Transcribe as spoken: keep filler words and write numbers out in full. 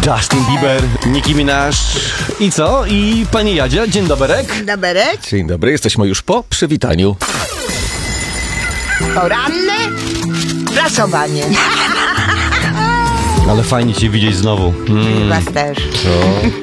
Justin Bieber, Nicki Minaj i co? I pani Jadzia, dzień doberek. Doberek? Dzień dobry, jesteśmy już po przywitaniu. Poranne? Prasowanie. Ale fajnie cię widzieć znowu. Mm. Was też. Co?